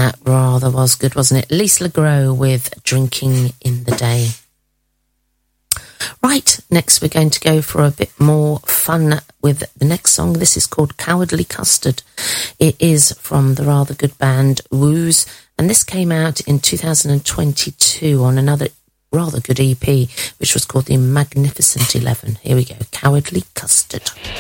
That rather was good, wasn't it? Lisa LeGros with Drinking in the Day. Right, next we're going to go for a bit more fun with the next song. This is called Cowardly Custard. It is from the rather good band Wooz, and this came out in 2022 on another rather good EP, which was called The Magnificent 11. Here we go, Cowardly Custard.